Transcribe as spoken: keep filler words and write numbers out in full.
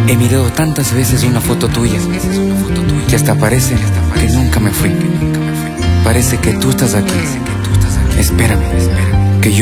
He mirado tantas veces una foto tuya que hasta parece que nunca me fui. Parece que tú estás aquí. Espérame, espérame.